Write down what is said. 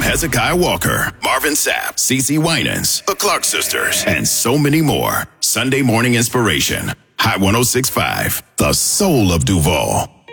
Hezekiah Walker, Marvin Sapp, CeCe Winans, the Clark Sisters, and so many more. Sunday Morning Inspiration. Hot 106.5, the soul of Duval.